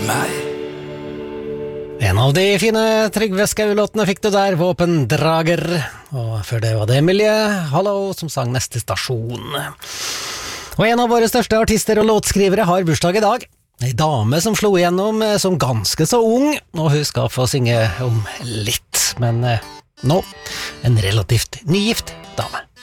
meg. En av de fine Trygve Skau-låtene fikk du der, Våpendrager. Og før det var det Emilie Hallo som sang Neste stasjon. Og en av våre største artister og låtskrivere har bursdag i dag. En dame som slo igjennom som ganske så ung, og hun skal få synge om litt, men nå en relativt nygift dame.